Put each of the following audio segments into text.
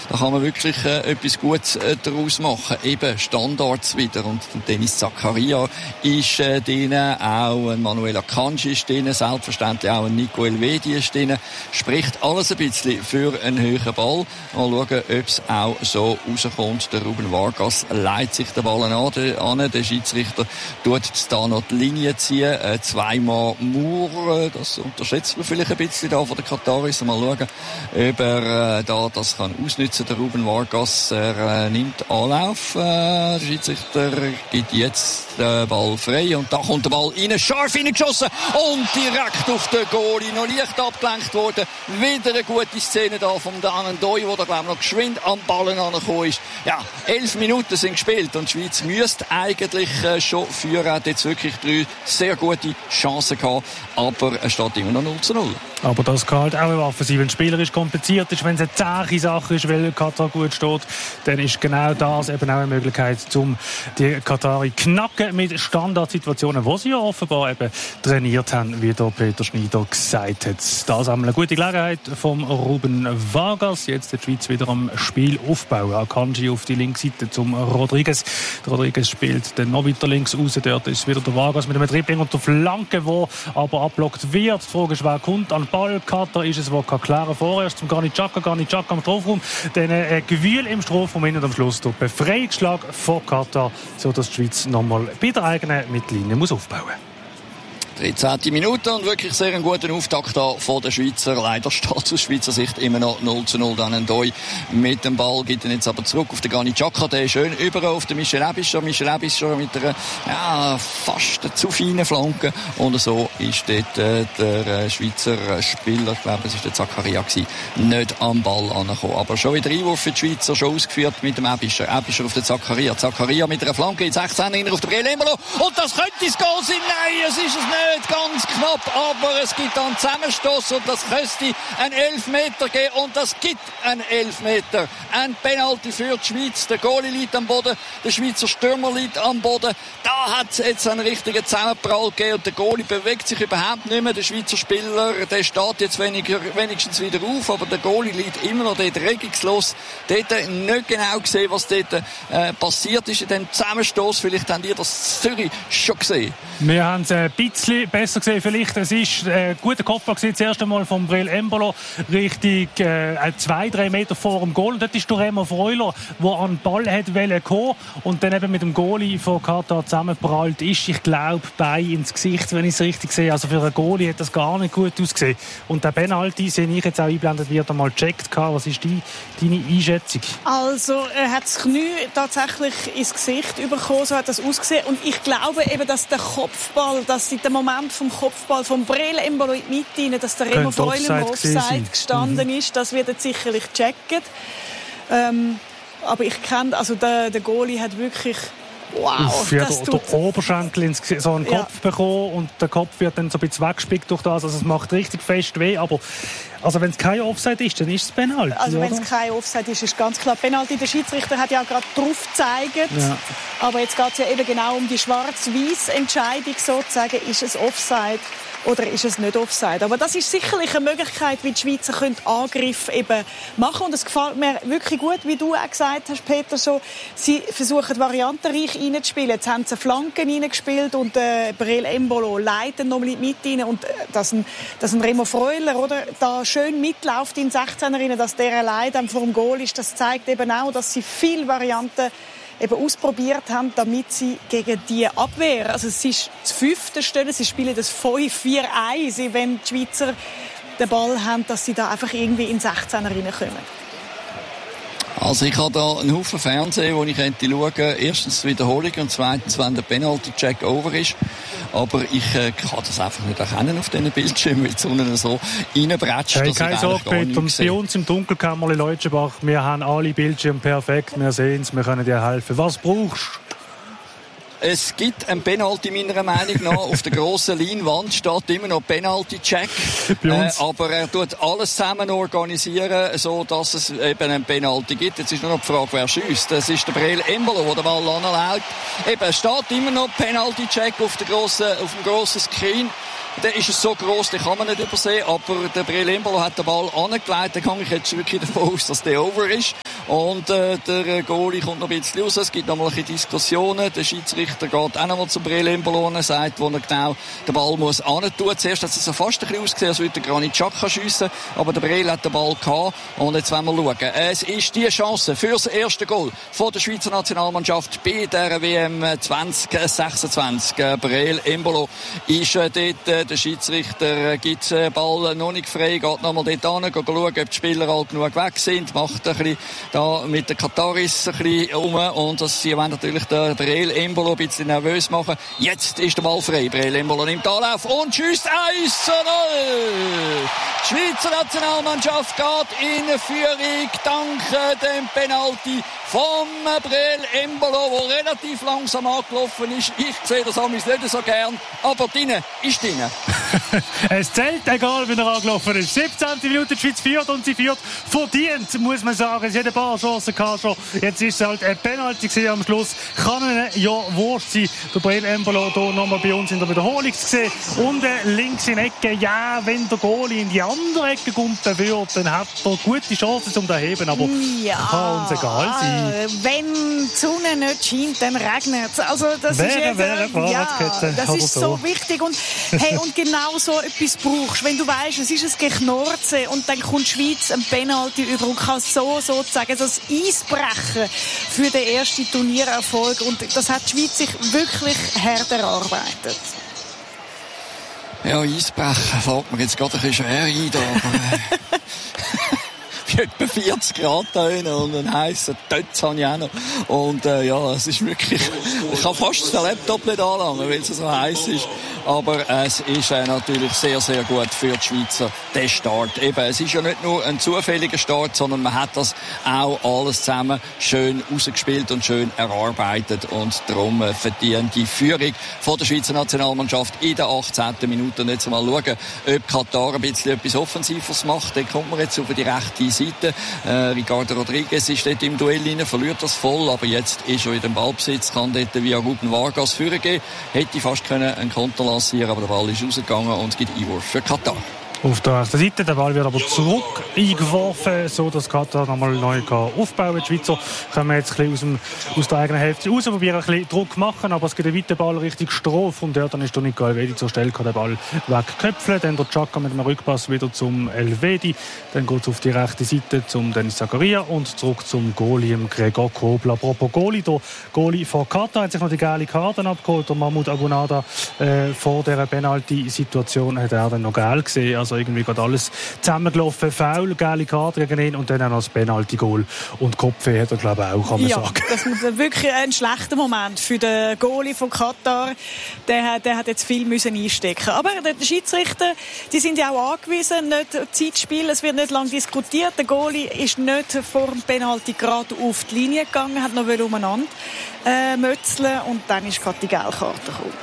Da kann man wirklich etwas Gutes daraus machen. Eben Standards wieder. Und Dennis Zakaria ist drin, auch ein Manuel Akanji ist drin, selbstverständlich auch ein Nico Elvedi ist drin. Spricht alles ein bisschen für einen höheren Ball. Mal schauen, ob es auch so rauskommt. Der Ruben Vargas leitet sich den Ball an. Der Schiedsrichter tut da noch die Linie ziehen. Zweimal Moore, das unterschätzt man vielleicht ein bisschen da von den Kataris. Mal schauen, ob er da das kann ausnutzen, der Ruben Vargas. Er nimmt Anlauf. Der Schiedsrichter gibt jetzt den Ball frei und da kommt der Ball rein, scharf reingeschossen und direkt auf den Goalie. Noch leicht abgelenkt worden. Wieder eine gute Szene da vom Dan N'Doye, der da glaube ich noch geschwind am Ballen angekommen ist. Ja, 11 Minuten sind gespielt und die Schweiz müsste eigentlich schon führen. Hat jetzt wirklich 3 sehr gute Chancen gehabt, aber es steht immer noch 0:0. Aber das kann halt auch eine Waffe sein. Wenn es spielerisch kompliziert ist, wenn es eine zähe Sache ist, weil Katar gut steht, dann ist genau das eben auch eine Möglichkeit, um die Katari knacken mit Standardsituationen, die sie ja offenbar eben trainiert haben, wie der Peter Schneider gesagt hat. Das haben wir eine gute Gelegenheit vom Ruben Vargas. Jetzt die Schweiz wieder am Spiel aufbauen. Akanji auf die linke Seite zum Rodriguez. Der Rodriguez spielt dann noch weiter links raus. Dort ist wieder der Vargas mit einem Dribbling und der Flanke, wo aber abblockt wird. Die Frage ist, wer kommt an den Ball? Katar ist es, der kann klären. Vorerst zum Granit Xhaka im Strafraum. Dann Gewühl im Strafraum und am Schluss der Befreiungsschlag von Katar, sodass die Schweiz nochmal bei der eigenen Mittellinie muss aufbauen muss. 13. Minute und wirklich sehr einen guten Auftakt da von den Schweizer. Leider steht aus Schweizer Sicht immer noch 0:0. Dann N'Doye mit dem Ball, geht ihn jetzt aber zurück auf den Granit Xhaka. Der ist schön über auf den Michel Aebischer. Michel Aebischer mit einer fast zu feinen Flanke. Und so ist dort der Schweizer Spieler, ich glaube es war der Zakaria gewesen, nicht am Ball angekommen. Aber schon wieder Einwurf für die Schweizer, schon ausgeführt mit dem Aebischer. Aebischer auf den Zakaria. Zakaria mit einer Flanke in 16 auf den Breel Embolo. Und das könnte es Goal sein. Nein, es ist es nicht. Ganz knapp, aber es gibt einen Zusammenstoß und das könnte einen Elfmeter geben und das gibt einen Elfmeter. Ein Penalty für die Schweiz. Der Goalie liegt am Boden, der Schweizer Stürmer liegt am Boden. Da hat es jetzt einen richtigen Zusammenprall gegeben und der Goalie bewegt sich überhaupt nicht mehr. Der Schweizer Spieler, der steht jetzt wenigstens wieder auf, aber der Goalie liegt immer noch dort regungslos. Dort nicht genau gesehen, was dort passiert ist in dem Zusammenstoß. Vielleicht habt ihr das Zürich schon gesehen. Wir haben es ein bisschen besser gesehen. Vielleicht, es ist ein guter Kopfball gesehen, das erste Mal vom Breel Embolo richtig 2-3 Meter vor dem Goal. Und dort ist der Remo Freuler, der an den Ball wollte kommen und dann eben mit dem Goalie von Katar zusammengeprallt ist. Ich glaube, Bein ins Gesicht, wenn ich es richtig sehe. Also für einen Goalie hat das gar nicht gut ausgesehen. Und der Penalty, sehe ich jetzt auch einblendet, wird einmal gecheckt. Was ist deine Einschätzung? Also, er hat das Knie tatsächlich ins Gesicht bekommen, so hat das ausgesehen. Und ich glaube eben, dass der Kopfball, dass der Moment vom Kopfball vom Breel Embolo in die Mitte, dass der Remo Freuler im Offside gestanden ist, das wird jetzt sicherlich gecheckt. Aber ich kenne, also der Goalie hat wirklich wow, der Oberschenkel ins Gesicht, so einen Kopf bekommen und der Kopf wird dann so ein bisschen weggespickt durch das. Also es macht richtig fest weh, aber also wenn es kein Offside ist, dann ist es Penalty. Also wenn es kein Offside ist, ist ganz klar Penalty. Der Schiedsrichter hat ja gerade drauf gezeigt. Ja. Aber jetzt geht es ja eben genau um die schwarz-weiß Entscheidung sozusagen. Ist es Offside oder ist es nicht Offside? Aber das ist sicherlich eine Möglichkeit, wie die Schweizer Angriff eben machen. Und es gefällt mir wirklich gut, wie du auch gesagt hast, Peter, so, sie versuchen variantenreich reinzuspielen. Jetzt haben sie Flanken reingespielt und Breel Embolo leitet noch mit rein. Und dass ein Remo Freuler, oder, da schön mitläuft in 16er rein, dass der allein dann vor dem Goal ist, das zeigt eben auch, dass sie viele Varianten eben ausprobiert haben, damit sie gegen die Abwehr, also es ist das 5. Stelle, sie spielen das 5-4-1, wenn die Schweizer den Ball haben, dass sie da einfach irgendwie in 16er reinkommen. Also ich habe da einen Haufen Fernsehen, wo ich schauen könnte. Erstens die Wiederholung und zweitens, wenn der Penalty-Check over ist. Aber ich kann das einfach nicht erkennen auf diesen Bildschirmen, weil die Sonne so reinbretscht. Hey, keine Sorge, Peter. Bei uns im Dunkelkämmerli Leutschenbach, wir haben alle Bildschirme perfekt, wir sehen es, wir können dir helfen. Was brauchst du? Es gibt einen Penalty, meiner Meinung nach. Auf der grossen Leinwand steht immer noch Penalty-Check. Aber er tut alles zusammen organisieren, so dass es eben einen Penalty gibt. Jetzt ist nur noch die Frage, wer schiesst. Das ist der Breel Embolo, der den Ball anläuft. Eben, es steht immer noch Penalty-Check auf dem grossen Screen. Dann ist es so gross, den kann man nicht übersehen. Aber der Breel Embolo hat den Ball angelegt. Dann kann ich jetzt wirklich davon aus, dass der over ist. Und der Goalie kommt noch ein bisschen raus. Es gibt noch mal ein bisschen Diskussionen. Der Schiedsrichter geht auch noch mal zu Breel Embolo und sagt, wo er genau den Ball muss antun. Zuerst hat es so fast ein bisschen ausgesehen, als würde der Granit Xhaka schiessen. Aber der Breel hat den Ball gehabt. Und jetzt wollen wir schauen. Es ist die Chance für das erste Goal von der Schweizer Nationalmannschaft bei der WM 2026. Breel Embolo ist dort. Der Schiedsrichter gibt den Ball noch nicht frei, geht noch mal dort hin, schauen, ob die Spieler alt genug weg sind, macht ein bisschen da mit den Kataris ein bisschen um und sie wollen natürlich den Breel Embolo ein bisschen nervös machen. Jetzt ist der Ball frei. Breel Embolo nimmt Anlauf und schießt 1:0. Die Schweizer Nationalmannschaft geht in Führung dank dem Penalty vom Breel Embolo, der relativ langsam angelaufen ist. Ich sehe das nicht so gern, aber drinnen ist drinnen. Es zählt, egal wie er angelaufen ist. 17. Minute, die Schweiz führt und sie führt verdient, muss man sagen. Sie hat ein paar Chancen gehabt schon. Jetzt ist es halt ein Penalty gewesen am Schluss. Kann ihnen ja wurscht sein. Der Breel Embolo hier nochmal bei uns in der Wiederholung zu sehen. Und links in Ecke, ja, wenn der Goalie in die andere Ecke kumpen würde, dann hat er gute Chancen zum da heben, aber kann uns egal sein. Wenn die Sonne nicht scheint, dann regnet es. Also das das ist so wichtig. Und, hey, und genau so etwas brauchst. Wenn du weißt, es ist ein Geknorze und dann kommt die Schweiz ein Penalty über und kann sozusagen das Eisbrechen für den ersten Turniererfolg. Und das hat die Schweiz sich wirklich hart erarbeitet. Ja, Eisbrechen fällt mir jetzt gerade ein bisschen schwer ein. Etwa 40 Grad da und einen heissen Tötz habe ich auch noch. Und es ist wirklich, ich kann fast den Laptop nicht anlangen, weil es so heiß ist. Aber es ist natürlich sehr, sehr gut für die Schweizer, der Start. Eben, es ist ja nicht nur ein zufälliger Start, sondern man hat das auch alles zusammen schön rausgespielt und schön erarbeitet. Und darum verdient die Führung von der Schweizer Nationalmannschaft in der 18. Minute. Und jetzt mal schauen, ob Katar ein bisschen etwas Offensives macht. Dann kommt man jetzt auf die rechte Seite. Ricardo Rodriguez ist dort im Duell rein, verliert das voll, aber jetzt ist er in dem Ballbesitz, kann dort via Ruben Vargas führen gehen. Hätte fast einen Konter lancieren, aber der Ball ist rausgegangen und es gibt Einwurf für Katar. Auf der rechten Seite, der Ball wird aber zurück eingeworfen, so dass Katar nochmal neu aufbauen kann. Die Schweizer kommen jetzt ein bisschen aus der eigenen Hälfte raus, probieren ein bisschen Druck machen, aber es gibt einen weiten Ball Richtung Stroh und dort dann ist der Nico Elvedi zur Stelle, kann den Ball wegköpfeln, dann der Xhaka mit einem Rückpass wieder zum Elvedi, dann geht es auf die rechte Seite zum Dennis Zakaria und zurück zum Goalie Gregor Kobler. Apropos Goalie, der Goalie von Katar hat sich noch die gelbe Karte abgeholt, der Mahmoud Abunada vor dieser Penalty-Situation hat er dann noch gelb gesehen, also irgendwie gerade alles zusammengelaufen, Foul, gelbe Karte gegen ihn und dann auch noch das Penalty-Goal und Kopfweh hat er, glaube ich, auch, kann man sagen. Das ist wirklich ein schlechter Moment für den Goalie von Katar. Der hat jetzt viel müssen einstecken. Aber die Schiedsrichter, die sind ja auch angewiesen, nicht Zeit zu spielen, es wird nicht lange diskutiert. Der Goalie ist nicht vor dem Penalty gerade auf die Linie gegangen, hat noch umeinander mötzeln und dann ist gerade die gelbe Karte gekommen.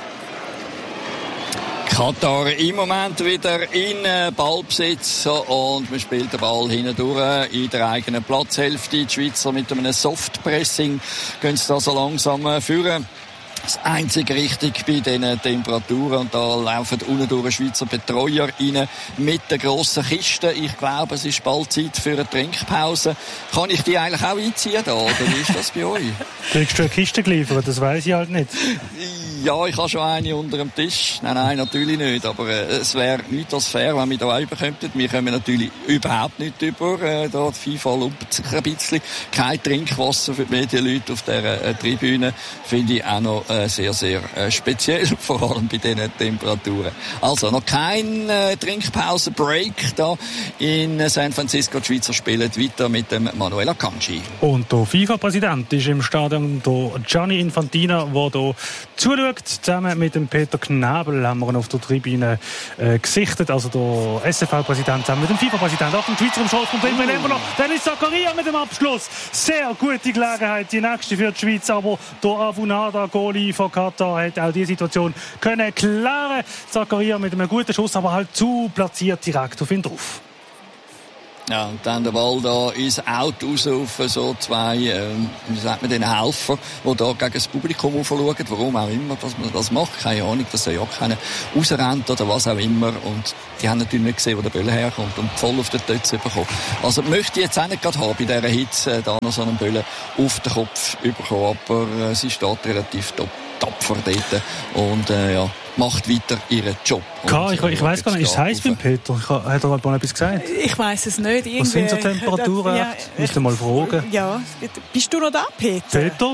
Katar im Moment wieder in Ballbesitz und man spielt den Ball hindurch in der eigenen Platzhälfte. Die Schweizer mit einem Softpressing gehen sie da so langsam führen. Das einzige richtig bei diesen Temperaturen. Und da laufen unten durch Schweizer Betreuer rein mit der grossen Kiste. Ich glaube, es ist bald Zeit für eine Trinkpause. Kann ich die eigentlich auch einziehen da, oder wie ist das bei euch? Kriegst du eine Kiste geliefert? Das weiss ich halt nicht. Ja, ich habe schon eine unter dem Tisch. Nein, natürlich nicht. Aber es wäre nicht als fair, wenn wir da reinbekommen. Wir kommen natürlich überhaupt nicht über. Da die FIFA lobt sich ein bisschen. Kein Trinkwasser für die Medienleute auf dieser Tribüne. Finde ich auch noch sehr, sehr speziell, vor allem bei diesen Temperaturen. Also, noch kein Trinkpause-Break da in San Francisco. Die Schweizer spielen weiter mit dem Manuel Akanji. Und der FIFA-Präsident ist im Stadion, der Gianni Infantino, der hier zuschaut. Zusammen mit dem Peter Knabel haben wir ihn auf der Tribüne gesichtet. Also der SFV-Präsident zusammen mit dem FIFA-Präsident. Auch dem Schweizer im Schluss kommt immer noch. Dann ist Zakaria mit dem Abschluss. Sehr gute Gelegenheit, die nächste für die Schweiz. Aber der Abunada, Goalie von Katar, hat auch die Situation können klären. Zakaria mit einem guten Schuss, aber halt zu platziert direkt auf ihn drauf. Ja, und dann der Ball da ins Auto raus auf so zwei, wie sagt man, den Helfer, die da gegen das Publikum aufschauen. Warum auch immer, dass man das macht. Keine Ahnung, dass er ja keiner rausrennt oder was auch immer. Und die haben natürlich nicht gesehen, wo der Böller herkommt und voll auf den Tötz bekommen. Also möchte ich jetzt auch nicht gerade haben, bei dieser Hitze da noch so einen Böller auf den Kopf bekommen. Aber sie steht relativ tapfer dort und ja, macht weiter ihren Job. Ich weiss gar nicht, ist es heiß beim Peter? Hat er mal etwas gesagt? Ich weiss es nicht. Was sind so Temperaturen? Ja, müsst ihr mal fragen. Ja, bist du noch da, Peter?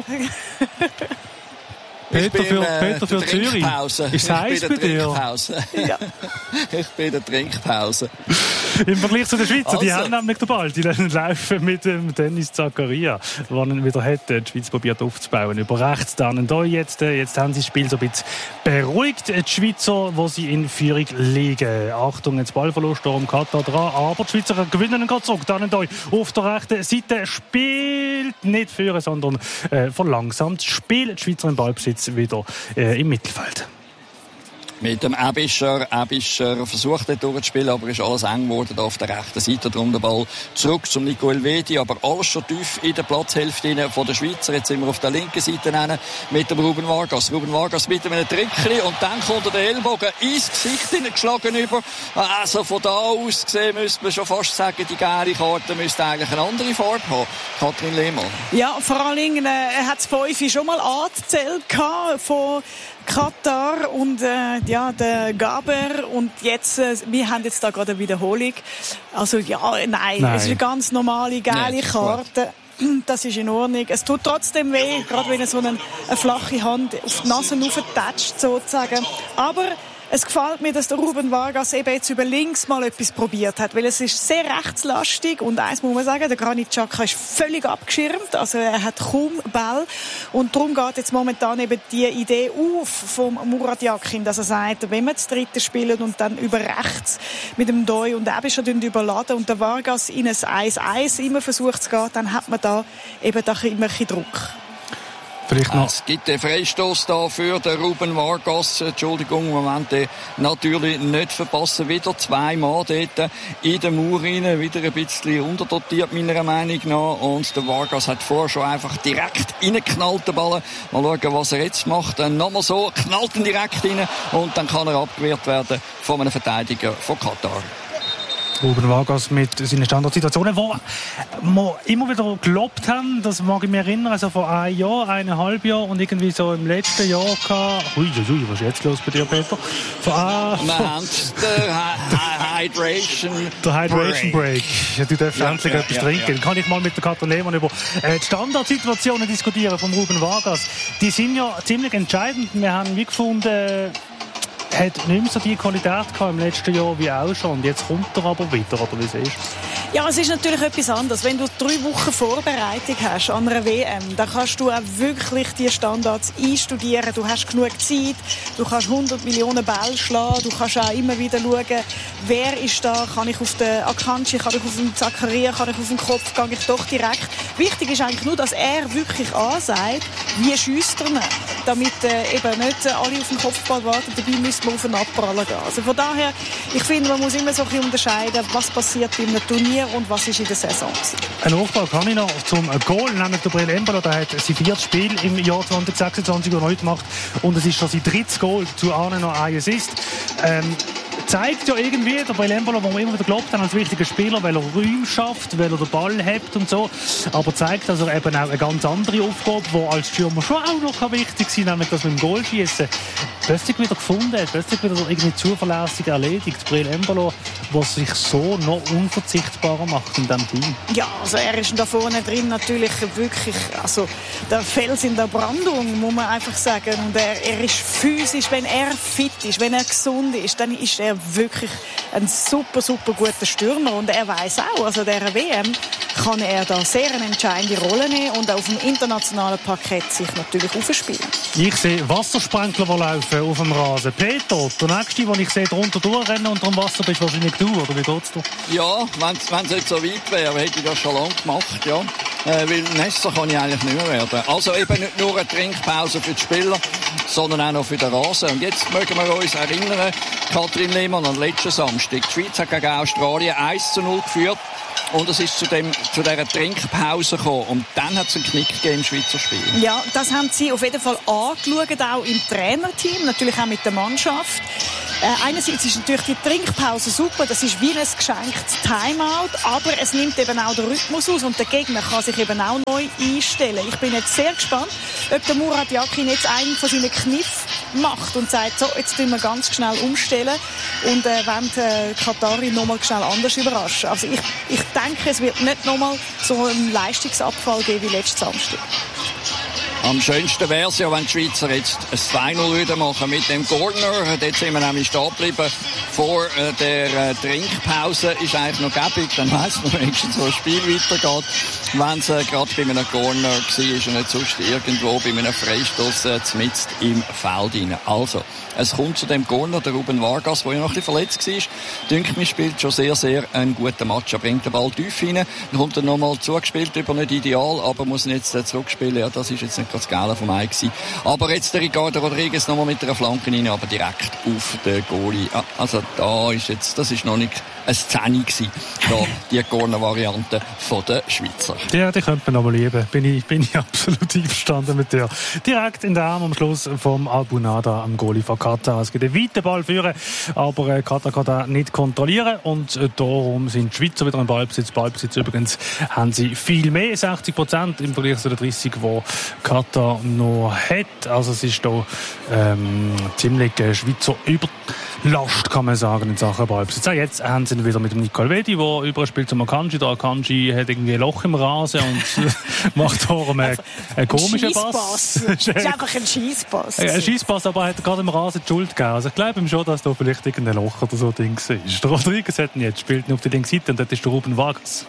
Peter für Zürich. Ist es heiß bei dir? Ja. Ich bin in der Trinkpause. Im Vergleich zu den Schweizer, die haben nämlich den Ball. Die laufen mit dem Dennis Zakaria, der ihn wieder hätte. Die Schweiz probiert aufzubauen. Über rechts dann. Und jetzt haben sie das Spiel so ein bisschen beruhigt. Die Schweizer, wo sie in Führung liegen. Achtung, jetzt Ballverlust da um Katar dran. Aber die Schweizer gewinnen gerade zurück. Dann auf der rechten Seite spielt nicht führen, sondern verlangsamt. Spielt die Schweizer im Ballbesitz wieder im Mittelfeld. Mit dem Ebischer versucht dort durchzuspielen, aber ist alles eng geworden da auf der rechten Seite. Darum der Ball zurück zum Nico Elvedi, aber alles schon tief in der Platzhälfte von der Schweizer. Jetzt sind wir auf der linken Seite mit dem Ruben Vargas. Ruben Vargas mit einem Trickli und dann kommt der Ellbogen ins Gesicht hineingeschlagen über. Also von da aus gesehen müsste man schon fast sagen, die gelbe Karte müsste eigentlich eine andere Farbe haben. Katrin Lehmann. Ja, vor allen Dingen hat es 5 schon mal angezählt von Katar und der Gaber und jetzt, wir haben jetzt da gerade eine Wiederholung. Also nein. Es ist eine ganz normale, geile Karte. Das ist in Ordnung. Es tut trotzdem weh, gerade wenn er so eine flache Hand auf die Nase rauftätscht, sozusagen. Aber es gefällt mir, dass der Ruben Vargas eben jetzt über links mal etwas probiert hat, weil es ist sehr rechtslastig und eins muss man sagen, der Granit Xhaka ist völlig abgeschirmt, also er hat kaum Ball und darum geht jetzt momentan eben die Idee auf vom Murat Yakin, dass er sagt, wenn wir das dritte spielen und dann über rechts mit dem Doi und Ebischer überladen und der Vargas in ein 1-1 immer versucht zu gehen, dann hat man da eben da immer ein bisschen Druck. Es gibt den Freistoß da für den Ruben Vargas. Entschuldigung, Moment, natürlich nicht verpassen. Wieder 2 Mann dort in der Mauer rein. Wieder ein bisschen unterdotiert, meiner Meinung nach. Und der Vargas hat vorher schon einfach direkt reingeknallt, den Ball. Mal schauen, was er jetzt macht. Dann nochmal so, knallt ihn direkt rein. Und dann kann er abgewehrt werden von einem Verteidiger von Katar. Ruben Vargas mit seinen Standardsituationen, wo wir immer wieder gelobt haben, das mag ich mich erinnern, also vor einem Jahr, 1,5 Jahr und irgendwie so im letzten Jahr gehabt. Ui, was ist jetzt los bei dir, Peter? Wir haben den Hydration Break. Ja, du darfst endlich etwas trinken. Kann ich mal mit der Katrin Lehmann über die Standardsituationen diskutieren von Ruben Vargas. Die sind ja ziemlich entscheidend. Wir haben wie gefunden, hat nicht mehr so die Qualität gehabt im letzten Jahr wie auch schon. Und jetzt kommt er aber wieder, oder wie siehst du? Ja, es ist natürlich etwas anderes. Wenn du 3 Wochen Vorbereitung hast an einer WM, dann kannst du auch wirklich die Standards einstudieren. Du hast genug Zeit, du kannst 100 Millionen Bälle schlagen, du kannst auch immer wieder schauen, wer ist da, kann ich auf den Akanji, kann ich auf den Zakaria, kann ich auf den Kopf, gehe ich doch direkt. Wichtig ist eigentlich nur, dass er wirklich ansagt, wie schiesst er, damit eben nicht alle auf den Kopfball warten, dabei müssen wir auf den Abprallen gehen. Also von daher, ich finde, man muss immer so ein bisschen unterscheiden, was passiert bei einem Turnier und was ist in der Saison. Ein Nachfrage kann ich noch zum Goal, nämlich der Breel Embolo, der hat sein 4. Spiel im Jahr 2026 noch nicht gemacht und es ist schon sein 3. Goal, zu Ahnen noch ein Assist. Zeigt ja irgendwie, der Breel Embolo, wo wir immer wieder geglaubt haben, als wichtiger Spieler, weil er Räume schafft, weil er den Ball hebt und so, aber zeigt, dass er eben auch eine ganz andere Aufgabe, die als Stürmer schon auch noch wichtig sein, nämlich das mit dem Goalschießen, plötzlich wieder gefunden hat, plötzlich wieder irgendwie zuverlässig erledigt. Breel Embolo, was sich so noch unverzichtbarer macht in diesem Team. Ja, also er ist da vorne drin natürlich wirklich, also der Fels in der Brandung, muss man einfach sagen. Und er ist physisch, wenn er fit ist, wenn er gesund ist, dann ist er wirklich ein super, super guter Stürmer. Und er weiß auch, also der WM kann er da sehr eine entscheidende Rolle nehmen und auf dem internationalen Parkett sich natürlich aufspielen. Ich sehe Wassersprenkler, die laufen auf dem Rasen. Peter, der nächste, den ich sehe, drunter durchrennen und am Wasser bist wahrscheinlich du, oder wie geht's dir? Ja, wenn es nicht so weit wäre, hätte ich das schon lange gemacht, ja. Weil nässer kann ich eigentlich nicht mehr werden. Also eben nicht nur eine Trinkpause für die Spieler, sondern auch noch für den Rasen. Und jetzt mögen wir uns erinnern, Katrin Lehmann, am letzten Samstag. Die Schweiz hat gegen Australien 1:0 geführt. und es ist zu dieser Trinkpause gekommen. Und dann hat es einen Knick gegeben im Schweizer Spiel. Ja, das haben sie auf jeden Fall angeschaut, auch im Trainerteam, natürlich auch mit der Mannschaft. Einerseits ist natürlich die Trinkpause super, das ist wie ein geschenktes Timeout, aber es nimmt eben auch den Rhythmus aus und der Gegner kann sich eben auch neu einstellen. Ich bin jetzt sehr gespannt, ob der Murat Yakin jetzt einen von seinen Kniffen macht und sagt, so, jetzt tun wir ganz schnell umstellen und wollen die Katari nochmal schnell anders überraschen. Also ich denke, es wird nicht nochmal so einen Leistungsabfall geben wie letzten Samstag. Am schönsten wäre es ja, wenn die Schweizer jetzt ein 2-0 machen mit dem Corner. Dort sind wir nämlich stehen geblieben. Vor der Trinkpause ist eigentlich noch gäbig. Dann weiss man wenigstens, wo das Spiel weitergeht. Wenn es gerade bei einem Corner war und nicht sonst irgendwo bei einem Freistoß mitten im Feld rein. Also, es kommt zu dem Corner, der Ruben Vargas, der ja noch ein bisschen verletzt war. Denke mir, spielt schon sehr, sehr einen guten Match. Er bringt den Ball tief rein, dann kommt er nochmal zugespielt, über nicht ideal, aber muss ihn jetzt zurückspielen. Ja, das ist jetzt nicht das Geile vom Ei gewesen. Aber jetzt der Ricardo Rodriguez nochmal mit einer Flanke rein, aber direkt auf den Goalie. Also da ist jetzt, das ist noch nicht eine Szene gewesen, da die Corner-Variante von den Schweizer. Ja, die könnte man aber lieben. Bin ich absolut einverstanden mit dir. Direkt in den Arm am Schluss vom Albunada am Goalie von Katar. Es gibt einen weiten Ball führen, aber Katar kann das nicht kontrollieren und darum sind die Schweizer wieder im Ballbesitz. Ballbesitz übrigens haben sie viel mehr, 60% im Vergleich zu den 30%, die Katar noch hat. Also es ist da ziemlich Schweizer Überlast, kann man sagen, in Sachen Ballbesitz. Ja, jetzt haben sie wieder mit dem Nicole Vedi, der überspielt zum Akanji. Der Akanji hat irgendwie ein Loch im Rasen und macht darum einen komischen Pass. Das ist einfach ein Scheisspass. Ein Scheisspass, aber er hat gerade im Rasen die Schuld gegeben. Also ich glaube ihm schon, dass da vielleicht irgendein Loch oder so Ding ist. Der Rodriguez hat ihn jetzt, spielt ihn auf der linken Seite und dort ist der Ruben Vargas.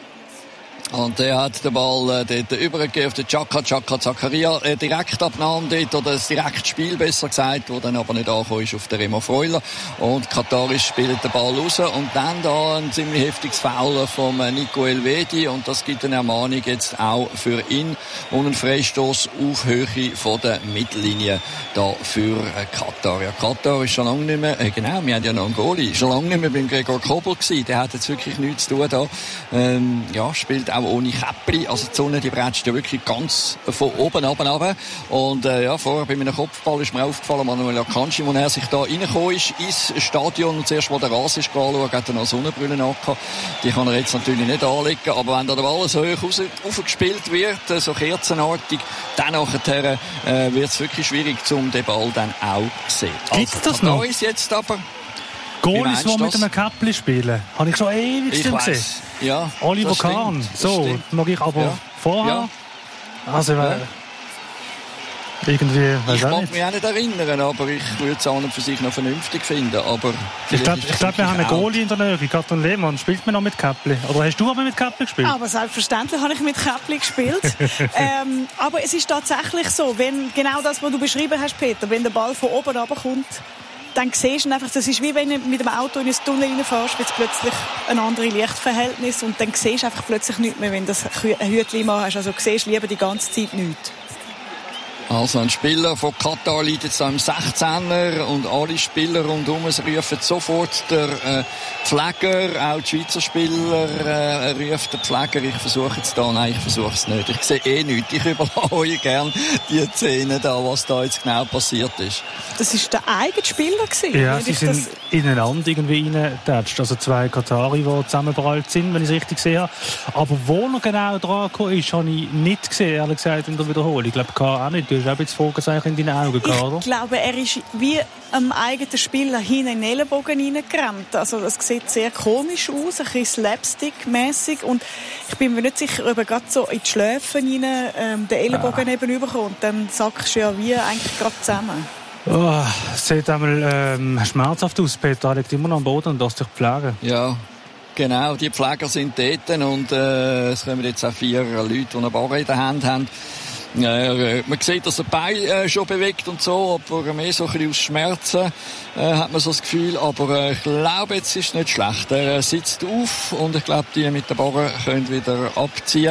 Und der hat den Ball dort übergegeben auf den Chaka Zakaria. Direktabnahme dort, oder das direkte Spiel besser gesagt, wo dann aber nicht angekommen ist auf den Remo Freuler. Und Kataris spielt den Ball raus. Und dann da ein ziemlich heftiges Foul vom Nico Elvedi. Und das gibt eine Ermahnung jetzt auch für ihn. Und einen Freistoß auf Höhe von der Mittellinie da für Katar. Ja, Katar ist schon lange nicht mehr, genau, wir haben ja noch einen Goalie, schon lange nicht mehr beim Gregor Kobel gewesen. Der hat jetzt wirklich nichts zu tun da. Ja, spielt auch ohne Käppli, also die Sonne, die bretscht ja wirklich ganz von oben runter. Und ja, vorher bei meinem Kopfball ist mir aufgefallen, Manuel Akanji, als er sich da reingekommen ist ins Stadion und zuerst mal den Rasen ist anschauen, hat er noch Sonnenbrille angehabt. Die kann er jetzt natürlich nicht anlegen, aber wenn da der Ball so hoch rausgespielt wird, so kerzenartig, dann nachher wird es wirklich schwierig, um den Ball dann auch zu sehen. Gibt es das noch? Ist jetzt aber Goalies, die mit einem Käppli spielen, habe ich schon ewig gesehen. Ja, Oliver Kahn, so, mag ich aber vorher. Ja. Also, irgendwie, ich mag mich auch nicht erinnern, aber ich würde es an und für sich noch vernünftig finden. Aber ich glaube, wir haben einen Goalie in der Nähe, Katon Lehmann. Spielt man noch mit Käppli? Oder hast du aber mit Käppli gespielt? Aber selbstverständlich habe ich mit Käppli gespielt. Aber es ist tatsächlich so, wenn genau das, was du beschrieben hast, Peter, wenn der Ball von oben runterkommt, dann siehst du einfach, das ist wie wenn du mit dem Auto in ein Tunnel reinfährst, wird plötzlich ein anderes Lichtverhältnis und dann siehst du einfach plötzlich nichts mehr, wenn du das Hütchen mal hast. Also du siehst lieber die ganze Zeit nichts. Also ein Spieler von Katar liegt jetzt am 16er und alle Spieler rundherum rufen sofort der Pfleger, auch die Schweizer Spieler ruft der Pfleger. Ich versuche jetzt da, nein, ich versuche es nicht. Ich sehe nichts. Ich überlasse euch gerne die Szene da, was da jetzt genau passiert ist. Das war der eigene Spieler gewesen. Ja, sie sind ineinander irgendwie reingetatscht. Also zwei Katari, die zusammengeprallt sind, wenn ich es richtig sehe. Aber wo er genau dran gekommen ist, habe ich nicht gesehen, ehrlich gesagt, in der Wiederholung. Ich glaube, auch nicht. Du hast auch jetzt Fragezeichen in deinen Augen gehabt, oder? Ich glaube, er ist wie am eigenen Spieler hinten in den Ellenbogen reingerannt. Also das sieht sehr komisch aus, ein bisschen slapstick-mässig. Und ich bin mir nicht sicher, ob er gerade so in die Schläfen rein den Ellenbogen eben überkommt. Dann sackst du ja wie eigentlich gerade zusammen. Oh, sieht einmal schmerzhaft aus, Peter. Er liegt immer noch am Boden und lässt sich pflegen. Ja, genau. Die Pfleger sind dort und es kommen jetzt auch 4 Leute, die eine Barre in der Hand haben. Ja, man sieht, dass er Bein schon bewegt und so, aber mehr so ein bisschen aus Schmerzen hat man so das Gefühl. Aber ich glaube, jetzt ist es nicht schlecht. Er sitzt auf und ich glaube, die mit der Barre können wieder abziehen.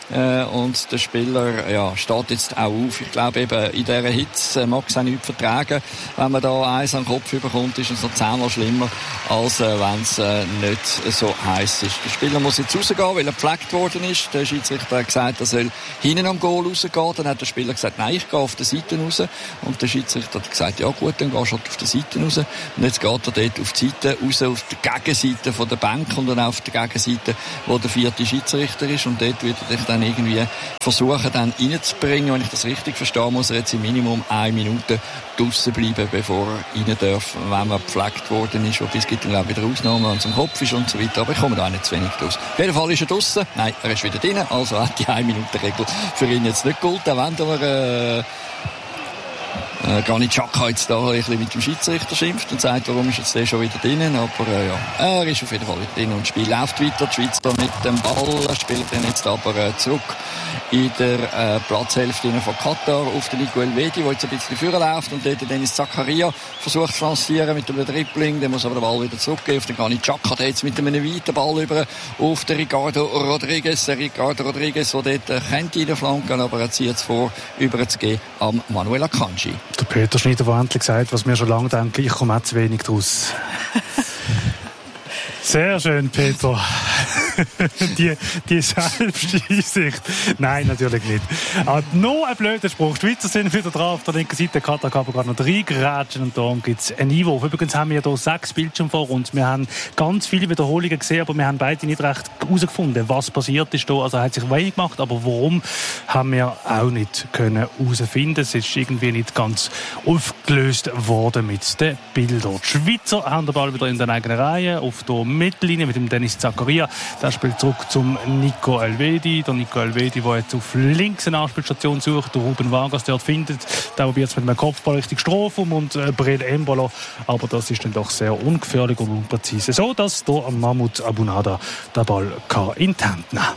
und der Spieler steht jetzt auch auf. Ich glaube eben, in dieser Hitze mag es auch nicht vertragen. Wenn man da eins an den Kopf bekommt, ist es noch 10-mal schlimmer, als wenn es nicht so heiß ist. Der Spieler muss jetzt rausgehen, weil er gepflegt worden ist. Der Schiedsrichter hat gesagt, er soll hinten am Goal rausgehen. Dann hat der Spieler gesagt, nein, ich gehe auf der Seite raus. Und der Schiedsrichter hat gesagt, ja gut, dann gehst du halt auf der Seite raus. Und jetzt geht er dort auf die Seite raus, auf der Gegenseite von der Bank und dann auf der Gegenseite, wo der 4. Schiedsrichter ist. Und dort wird er dann irgendwie versuchen, dann reinzubringen. Wenn ich das richtig verstehe, muss er jetzt im Minimum 1 Minute draussen bleiben, bevor er rein darf, wenn man gepflegt worden ist. Wobei es gibt dann auch wieder Ausnahmen, wenn es am Kopf ist und so weiter. Aber ich komme da nicht zu wenig draus. Auf jeden Fall ist er draussen. Nein, er ist wieder drin. Also hat die 1-Minuten-Regel für ihn jetzt nicht geholt. Auch wenn er Granit Xhaka jetzt da ein bisschen mit dem Schiedsrichter schimpft und sagt, warum ist jetzt der schon wieder drinnen. Aber er ist auf jeden Fall wieder drin und das Spiel läuft weiter. Die Schweiz da mit dem Ball spielt dann jetzt aber zurück in der Platzhälfte von Katar auf den Nico Elvedi, der jetzt ein bisschen vorläuft und dort Dennis Zakaria versucht zu lancieren mit einem Dribbling. Der muss aber den Ball wieder zurückgeben auf den Granit Xhaka, der jetzt mit einem weiten Ball über auf den Ricardo Rodriguez. Ricardo Rodriguez, der dort könnte reinflanken, aber er zieht es vor, überzugehen am Manuel Akanji. Der Peter Schneider, der endlich gesagt, was wir schon lange denken, ich komme auch zu wenig draus. Sehr schön, Peter. die Selbsteinsicht. Nein, natürlich nicht. Aber noch ein blöder Spruch. Die Schweizer sind wieder drauf. Auf der linken Seite Katar kann gerade noch reingrätschen und darum gibt es einen Einwurf. Übrigens haben wir hier 6 Bildschirme vor uns. Wir haben ganz viele Wiederholungen gesehen, aber wir haben beide nicht recht herausgefunden, was passiert ist hier. Also er hat sich wenig gemacht, aber warum, haben wir auch nicht können herausfinden. Es ist irgendwie nicht ganz aufgelöst worden mit den Bildern. Die Schweizer haben den Ball wieder in der eigenen Reihe auf der Mittellinie mit dem Dennis Zakaria. Der spielt zurück zum Nico Elvedi. Der Nico Elvedi, der jetzt auf links eine Anspielstation sucht. Der Ruben Vargas dort findet. Der probiert jetzt mit einem Kopfball richtig Strafraum und Brel Embolo. Aber das ist dann doch sehr ungefährlich und unpräzise. So, dass der Mahmoud Abunada den Ball in die Hand nehmen kann.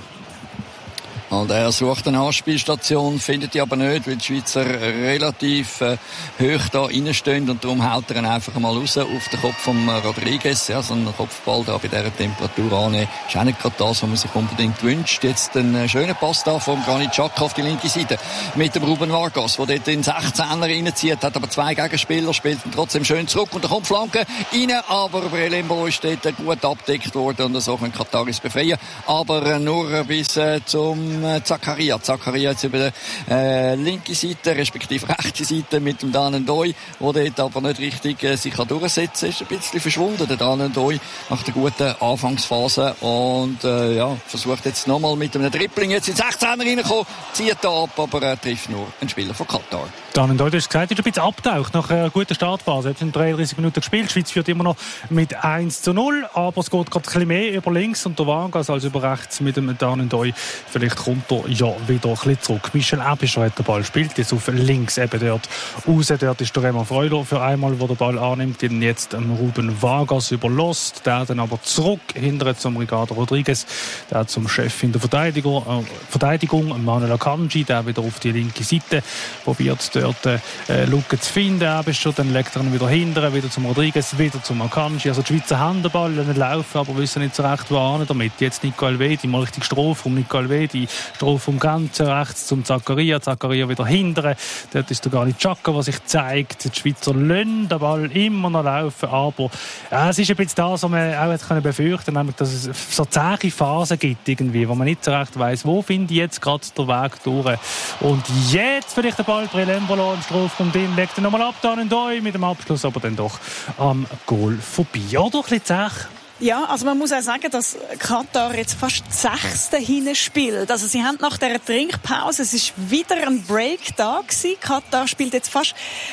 Und er sucht eine Anspielstation, findet die aber nicht, weil die Schweizer relativ hoch da reinstehen und darum haut er ihn einfach mal raus auf den Kopf von Rodriguez. Ja, so ein Kopfball da bei dieser Temperatur annehmen, ist auch nicht gerade das, was man sich unbedingt wünscht. Jetzt ein schöner Pass da von Granit Xhaka auf die linke Seite mit dem Ruben Vargas, der dort in den 16er reinzieht, hat aber 2 Gegenspieler, spielt ihn trotzdem schön zurück und da kommt Flanke rein, aber Brel Embolo ist dort gut abgedeckt worden und so können Kataris befreien, aber nur bis zum Zakaria. Zakaria jetzt über die linke Seite, respektive rechte Seite mit dem Dan N'Doye, der dort aber nicht richtig sich durchsetzen kann. Ist ein bisschen verschwunden, der Dan N'Doye, nach der guten Anfangsphase. Und versucht jetzt nochmal mit einem Dribbling jetzt in 16er reinkommen, zieht da ab, aber er trifft nur einen Spieler von Katar. Dan N'Doye, du hast gesagt, ist ein bisschen abgetaucht nach einer guten Startphase. Jetzt sind 33 Minuten gespielt. Die Schweiz führt immer noch mit 1-0, aber es geht gerade ein bisschen mehr über links und der Vargas als über rechts mit dem Dan N'Doye. Vielleicht kommt er ja wieder ein bisschen zurück. Michel Aebischer hat den Ball, spielt jetzt auf links eben dort raus. Dort ist der Remo Freuler für einmal, wo der Ball annimmt, den jetzt Ruben Vargas überlässt. Der dann aber zurück hinter zum Ricardo Rodriguez, der zum Chef in der Verteidigung, Manuel Akanji, der wieder auf die linke Seite probiert dort Lücke zu finden. Aebischer, dann legt er ihn wieder hinter, wieder zum Rodriguez, wieder zum Akanji. Also die Schweizer haben den Ball, laufen, aber wissen nicht so recht, wo hin damit. Jetzt Nico Elvedi, mal richtig Strafraum, Nico Elvedi, Strafraum ganz rechts zum Zakaria wieder hinten. Dort ist der Granit Xhaka, der sich zeigt. Die Schweizer lassen den Ball immer noch laufen, aber es ist ein bisschen das, was man auch jetzt befürchten kann, nämlich, dass es so zähe Phasen gibt, irgendwie, wo man nicht so recht weiss, wo finde ich jetzt gerade den Weg durch. Und jetzt vielleicht der Ball, Brel Embolo im Strafraum, den legt er nochmal ab, Dan N'Doye mit dem Abschluss, aber dann doch am Goal vorbei. Oder ein bisschen zäh. Ja, also man muss auch sagen, dass Katar jetzt fast 6. hinten spielt. Also sie haben nach dieser Trinkpause, es ist wieder ein Break da gewesen. Katar spielt jetzt fast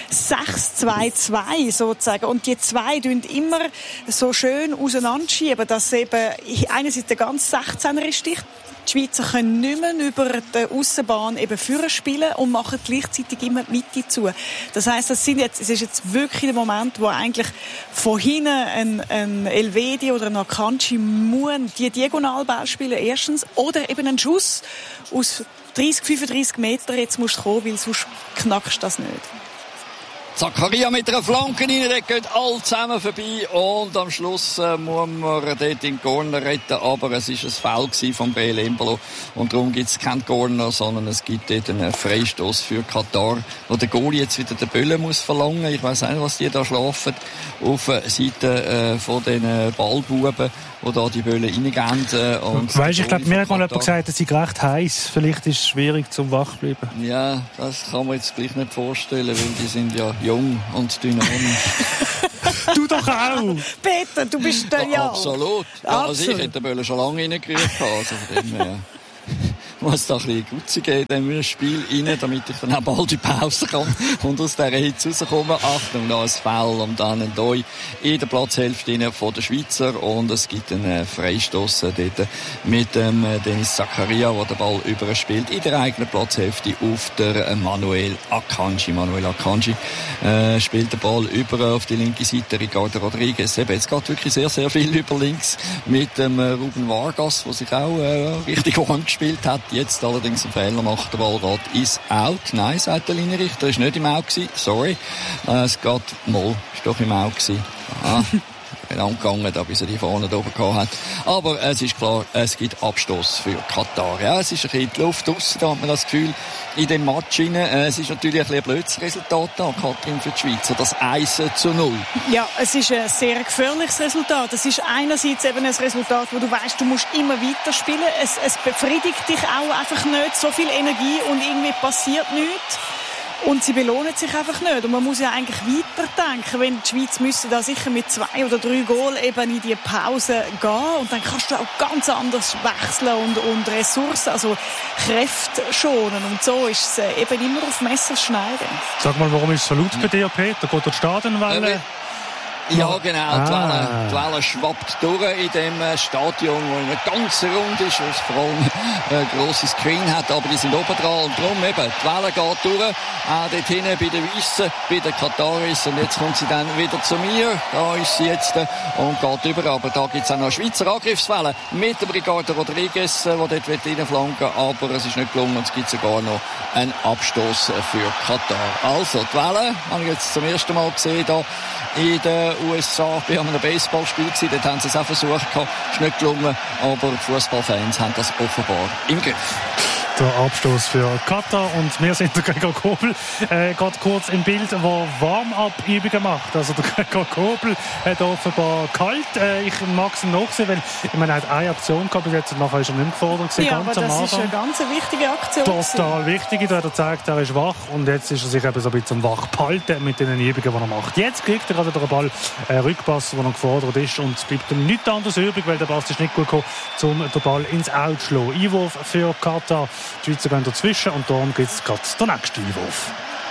6-2-2 sozusagen. Und die zwei tun immer so schön auseinanderschieben, dass eben einerseits der ganze 16er ist dicht. Die Schweizer können nicht mehr über die Aussenbahn eben führen spielen und machen gleichzeitig immer die Mitte zu. Das heisst, es ist jetzt wirklich der Moment, wo eigentlich von hinten ein Elvedi oder ein Akanji die Diagonalball spielen erstens oder eben einen Schuss aus 30, 35 Metern jetzt musst du kommen, weil sonst knackst du das nicht. Zakaria mit einer Flanke rein, dort gehen alle zusammen vorbei und am Schluss muss man dort in den Corner retten, aber es war ein Foul von Breel Embolo und darum gibt es keinen Corner, sondern es gibt dort einen Freistoß für Katar, wo der Goalie jetzt wieder den Böllen muss verlangen. Ich weiss nicht, was die da schlafen auf der Seite von den Ballbuben, wo da die Böllen reingehen. Weisst, ich glaube, mir hat mal jemand gesagt, es sei recht heiß. Vielleicht ist es schwierig zum Wachbleiben. Ja, das kann man jetzt gleich nicht vorstellen, weil die sind ja jung und dynamisch. Du doch auch! Peter, du bist da ja. Absolut. Ja, also ich hätte den Böllen schon lange reingerührt. Also von dem her muss da ein bisschen Gutze geben in diesem Spiel rein, damit ich dann auch bald in Pause kann und aus dieser Hitze rauskomme. Achtung, da ein Foul und dann ein Doi in der Platzhälfte von der Schweizer und es gibt einen Freistoß dort mit dem Dennis Zakaria, der den Ball überspielt in der eigenen Platzhälfte auf der Manuel Akanji. Manuel Akanji spielt den Ball über auf die linke Seite, Ricardo Rodriguez. Eben, jetzt geht wirklich sehr, sehr viel über links mit dem Ruben Vargas, der sich auch richtig warm gespielt hat. Jetzt allerdings einen Fehler macht, der Ball geht ist out. Nein, sagt der Linienrichter, ist nicht im Out gewesen. Sorry. Es geht mal, ist doch im Out gewesen. Aha. Angegangen, da bis er die vorne oben gehabt hat. Aber es ist klar, es gibt Abstoß für Katar. Ja, es ist ein bisschen die Luft draussen, da hat man das Gefühl, in den Match rein. Es ist natürlich ein bisschen ein blödes Resultat da, Katrin, für die Schweizer, das 1:0. Ja, es ist ein sehr gefährliches Resultat. Es ist einerseits eben ein Resultat, wo du weißt, du musst immer weiterspielen. Es befriedigt dich auch einfach nicht, so viel Energie und irgendwie passiert nichts. Und sie belohnen sich einfach nicht. Und man muss ja eigentlich weiterdenken. Wenn die Schweiz müsste da sicher mit 2 oder 3 Goal eben in die Pause gehen. Und dann kannst du auch ganz anders wechseln und Ressourcen, also Kräfte schonen. Und so ist es eben immer auf Messerschneiden. Sag mal, warum ist es so laut bei dir, Peter? Geht der Stadionwelle? Ja, genau. Die Welle schwappt durch in dem Stadion, wo eine ganz rund ist, wo es vor allem ein grosses Screen hat, aber die sind oben dran und darum eben, die Welle geht durch, auch dort hinten bei den Weissen, bei den Kataris und jetzt kommt sie dann wieder zu mir, da ist sie jetzt und geht über, aber da gibt es auch noch eine Schweizer Angriffswelle mit dem Ricardo Rodriguez, der dort reinflanken will, aber es ist nicht gelungen und es gibt sogar noch einen Abstoß für Katar. Also, die Welle habe ich jetzt zum ersten Mal gesehen, da in den USA bei einem Baseballspiel gewesen. Dort haben sie es auch versucht, ist nicht gelungen, aber die Fußballfans haben das offenbar im Griff. Der Abstoß für Katar und wir sind der Gregor Kobel gerade kurz im Bild, wo Warm-up-Übungen macht. Also der Gregor Kobel hat offenbar kalt. Ich mag es nachsehen, weil er hat eine Aktion gehabt bis jetzt und nachher ist er nicht mehr gefordert gewesen. Ja, aber das ist eine ganz wichtige Aktion. Total wichtig. Da hat er gezeigt, er ist wach und jetzt ist er sich eben so ein bisschen wach behalten mit den Übungen, die er macht. Jetzt kriegt er gerade den Ball, Rückpass, der noch gefordert ist und es bleibt ihm nichts anderes übrig, weil der Pass ist nicht gut gekommen, um den Ball ins Out zu schlagen. Einwurf für Katar. Die Schweizer gehen dazwischen und darum gibt es gerade den nächsten Einwurf.